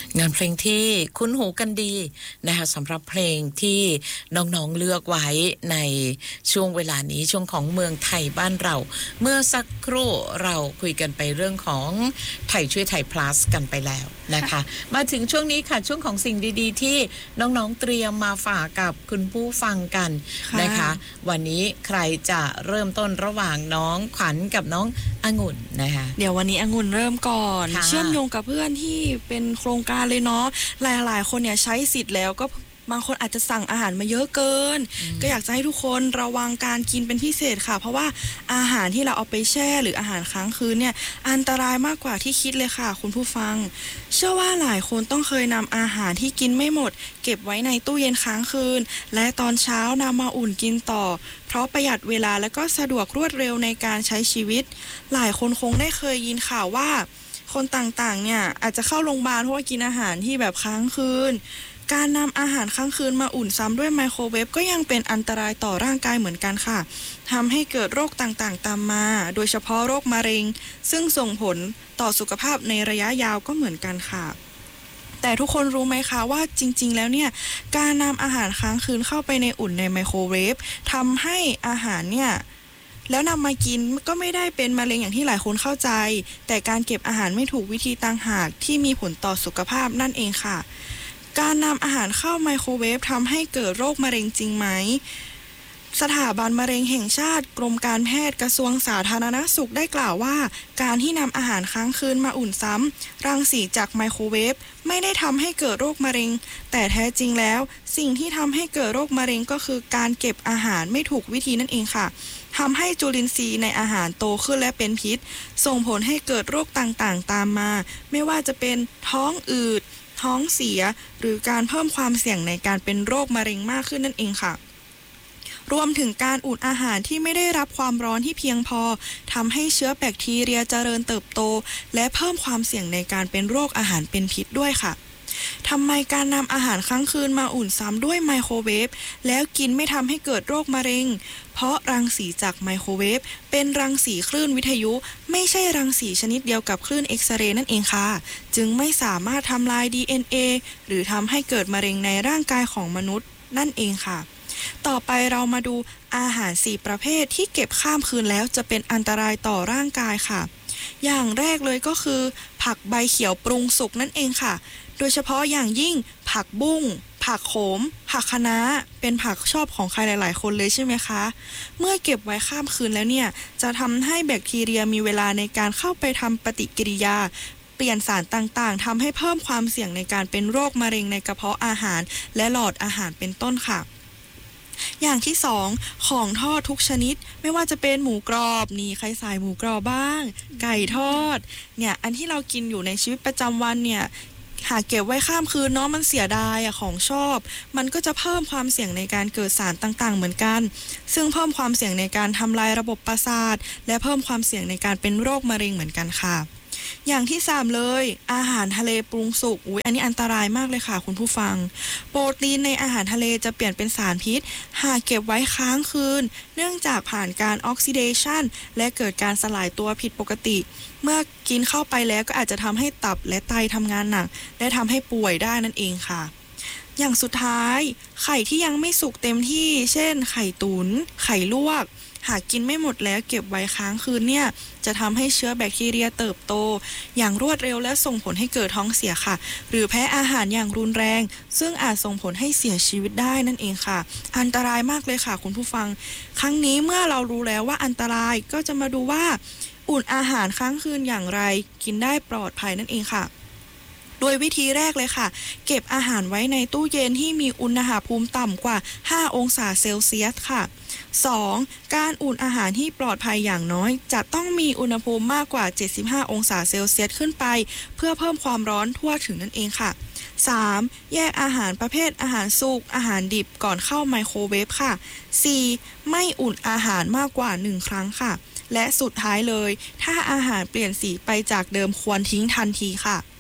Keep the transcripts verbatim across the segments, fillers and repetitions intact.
งานเพลงที่คุ้นหูกันดีนะคะสำหรับเพลงที่น้องๆเลือกไว้ในช่วงเวลานี้ช่วงของเมืองไทยบ้านเราเมื่อสักครู่เราคุยกันไปเรื่องของไทยช่วยไทย plus กันไปแล้วนะคะมาถึงช่วงนี้ค่ะช่วงของสิ่งดีๆที่น้องๆเตรียมมาฝากกับคุณผู้ฟังกันนะคะวันนี้ใครจะเริ่มต้นระหว่างน้องขวัญกับน้ององุ่นนะคะเดี๋ยววันนี้องุ่นเริ่มก่อนเชื่อมโยงกับเพื่อนที่เป็นโครงการเลยเนาะหลายๆคนเนี่ยใช้สิทธิ์แล้วก็บางคนอาจจะสั่งอาหารมาเยอะเกินก็อยากจะให้ทุกคนระวังการกินเป็นพิเศษค่ะเพราะว่าอาหารที่เราเอาไปแช่หรืออาหารค้างคืนเนี่ยอันตรายมากกว่าที่คิดเลยค่ะคุณผู้ฟังเชื่อว่าหลายคนต้องเคยนำอาหารที่กินไม่หมดเก็บไว้ในตู้เย็นค้างคืนและตอนเช้านำมาอุ่นกินต่อเพราะประหยัดเวลาและก็สะดวกรวดเร็วในการใช้ชีวิตหลายคนคงได้เคยยินข่าวว่าคนต่างๆเนี่ยอาจจะเข้าโรงพยาบาลเพราะว่ากินอาหารที่แบบค้างคืนการนำอาหารค้างคืนมาอุ่นซ้ำด้วยไมโครเวฟก็ยังเป็นอันตรายต่อร่างกายเหมือนกันค่ะทำให้เกิดโรคต่างๆตามมาโดยเฉพาะโรคมะเร็งซึ่งส่งผลต่อสุขภาพในระยะยาวก็เหมือนกันค่ะแต่ทุกคนรู้ไหมคะว่าจริงๆแล้วเนี่ยการนำอาหารค้างคืนเข้าไปในอุ่นในไมโครเวฟทำให้อาหารเนี่ยแล้วนำมากินก็ไม่ได้เป็นมะเร็งอย่างที่หลายคนเข้าใจแต่การเก็บอาหารไม่ถูกวิธีต่างหากที่มีผลต่อสุขภาพนั่นเองค่ะการนำอาหารเข้าไมโครเวฟทำให้เกิดโรคมะเร็งจริงไหมสถาบันมะเร็งแห่งชาติกรมการแพทย์กระทรวงสาธารณสุขได้กล่าวว่าการที่นำอาหารค้างคืนมาอุ่นซ้ำรังสีจากไมโครเวฟไม่ได้ทำให้เกิดโรคมะเร็งแต่แท้จริงแล้วสิ่งที่ทำให้เกิดโรคมะเร็งก็คือการเก็บอาหารไม่ถูกวิธีนั่นเองค่ะทำให้จุลินทรีย์ในอาหารโตขึ้นและเป็นพิษส่งผลให้เกิดโรคต่างๆตามมาไม่ว่าจะเป็นท้องอืดท้องเสียหรือการเพิ่มความเสี่ยงในการเป็นโรคมะเร็งมากขึ้นนั่นเองค่ะรวมถึงการอุ่นอาหารที่ไม่ได้รับความร้อนที่เพียงพอทำให้เชื้อแบคทีเรียเจริญเติบโตและเพิ่มความเสี่ยงในการเป็นโรคอาหารเป็นพิษด้วยค่ะทำไมการนำอาหารค้างคืนมาอุ่นซ้ำด้วยไมโครเวฟแล้วกินไม่ทำให้เกิดโรคมะเร็งเพราะรังสีจากไมโครเวฟเป็นรังสีคลื่นวิทยุไม่ใช่รังสีชนิดเดียวกับคลื่นเอ็กซเรย์นั่นเองค่ะจึงไม่สามารถทำลาย ดี เอ็น เอ หรือทำให้เกิดมะเร็งในร่างกายของมนุษย์นั่นเองค่ะต่อไปเรามาดูอาหารสี่ประเภทที่เก็บข้ามคืนแล้วจะเป็นอันตรายต่อร่างกายค่ะอย่างแรกเลยก็คือผักใบเขียวปรุงสุกนั่นเองค่ะโดยเฉพาะอย่างยิ่งผักบุ้งผักโขมผักคะน้าเป็นผักชอบของใครหลายๆคนเลยใช่ไหมคะเมื่อเก็บไว้ข้ามคืนแล้วเนี่ยจะทำให้แบคทีเรียมีเวลาในการเข้าไปทำปฏิกิริยาเปลี่ยนสารต่างๆทำให้เพิ่มความเสี่ยงในการเป็นโรคมะเร็งในกระเพาะอาหารและหลอดอาหารเป็นต้นค่ะอย่างที่สองของทอดทุกชนิดไม่ว่าจะเป็นหมูกรอบนี่ใครใส่หมูกรอบบ้างไก่ทอดเนี่ยอันที่เรากินอยู่ในชีวิตประจำวันเนี่ยหากเก็บไว้ข้ามคืนเนาะมันเสียดายอะของชอบมันก็จะเพิ่มความเสี่ยงในการเกิดสารต่างๆเหมือนกันซึ่งเพิ่มความเสี่ยงในการทำลายระบบประสาทและเพิ่มความเสี่ยงในการเป็นโรคมะเร็งเหมือนกันค่ะอย่างที่สามเลยอาหารทะเลปรุงสุกอุ๊ยอันนี้อันตรายมากเลยค่ะคุณผู้ฟังโปรตีนในอาหารทะเลจะเปลี่ยนเป็นสารพิษหากเก็บไว้ค้างคืนเนื่องจากผ่านการออกซิเดชันและเกิดการสลายตัวผิดปกติเมื่อกินเข้าไปแล้วก็อาจจะทำให้ตับและไตทำงานหนักและทำให้ป่วยได้นั่นเองค่ะอย่างสุดท้ายไข่ที่ยังไม่สุกเต็มที่เช่นไข่ตุน๋นไข่ลวกหากกินไม่หมดแล้วเก็บไว้ค้างคืนเนี่ยจะทำให้เชื้อแบคทีเรียเติบโตอย่างรวดเร็วและส่งผลให้เกิดท้องเสียค่ะหรือแพ้อาหารอย่างรุนแรงซึ่งอาจส่งผลให้เสียชีวิตได้นั่นเองค่ะอันตรายมากเลยค่ะคุณผู้ฟังครั้งนี้เมื่อเรารู้แล้วว่าอันตรายก็จะมาดูว่าอุ่นอาหารค้างคืนอย่างไรกินได้ปลอดภัยนั่นเองค่ะโดยวิธีแรกเลยค่ะเก็บอาหารไว้ในตู้เย็นที่มีอุณหภูมิต่ำกว่าห้าองศาเซลเซียสค่ะสองการอุ่นอาหารที่ปลอดภัยอย่างน้อยจะต้องมีอุณหภูมิมากกว่าเจ็ดสิบห้าองศาเซลเซียสขึ้นไปเพื่อเพิ่มความร้อนทั่วถึงนั่นเองค่ะสามแยกอาหารประเภทอาหารสุกอาหารดิบก่อนเข้าไมโครเวฟค่ะสี่ไม่อุ่นอาหารมากกว่าหนึ่งครั้งค่ะและสุดท้ายเลยถ้าอาหารเปลี่ยนสีไปจากเดิมควรทิ้งทันทีค่ะ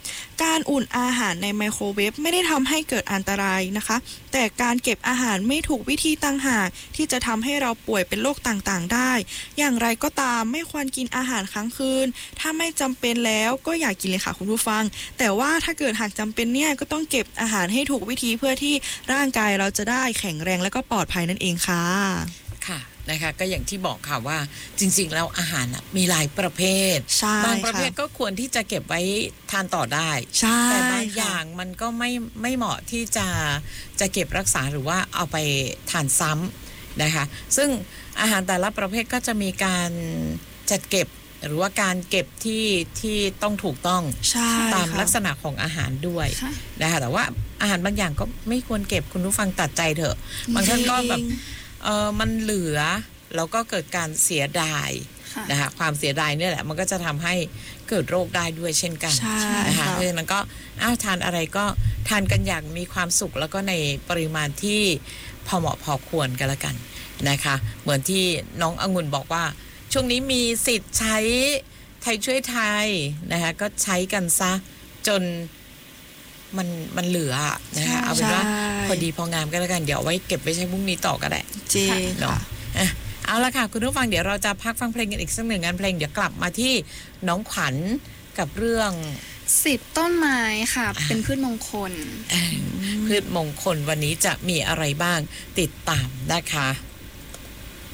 การอุ่นอาหารในไมโครเวฟไม่ได้ทำให้เกิดอันตรายนะคะแต่การเก็บอาหารไม่ถูกวิธีต่างหากที่จะทำให้เราป่วยเป็นโรคต่างๆได้อย่างไรก็ตามไม่ควรกินอาหารค้างคืนถ้าไม่จำเป็นแล้วก็อย่ากินเลยค่ะคุณผู้ฟังแต่ว่าถ้าเกิดหากจำเป็นเนี่ยก็ต้องเก็บอาหารให้ถูกวิธีเพื่อที่ร่างกายเราจะได้แข็งแรงและก็ปลอดภัยนั่นเองค่ะค่ะนะคะก็อย่างที่บอกค่ะว่าจริงๆแล้วอาหารมีหลายประเภทบางประเภทก็ควรที่จะเก็บไว้ทานต่อได้แต่บางอย่างมันก็ไม่ไม่เหมาะที่จะจะเก็บรักษาหรือว่าเอาไปทานซ้ำนะคะซึ่งอาหารแต่ละประเภทก็จะมีการจัดเก็บหรือว่าการเก็บที่ที่ต้องถูกต้องตามลักษณะของอาหารด้วยนะคะแต่ว่าอาหารบางอย่างก็ไม่ควรเก็บคุณผู้ฟังตัดใจเถอะบางท่านก็แบบเออมันเหลือแล้วก็เกิดการเสียดายนะคะความเสียดายเนี่ยแหละมันก็จะทำให้เกิดโรคได้ด้วยเช่นกันนะคะเพราะฉะนั้นก็อ้าวทานอะไรก็ทานกันอย่างมีความสุขแล้วก็ในปริมาณที่พอเหมาะพอควรกันละกันนะคะเหมือนที่น้ององุ่นบอกว่าช่วงนี้มีสิทธิ์ใช้ไทยช่วยไทยนะคะก็ใช้กันซะจนมันมันเหลือนะคะเอาเป็นว่าพอดีพองามก็แล้วกันเดี๋ยวไว้เก็บไว้ใช้พรุ่งนี้ต่อก็ได้จริงเนาะเอาละค่ะคุณผู้ฟังเดี๋ยวเราจะพักฟังเพลงกันอีกสักหนึ่งงานเพลงเดี๋ยวกลับมาที่น้องขวัญกับเรื่องสิบต้นไม้ค่ะเป็นพืชมงคลพืชมงคลวันนี้จะมีอะไรบ้างติดตามนะคะ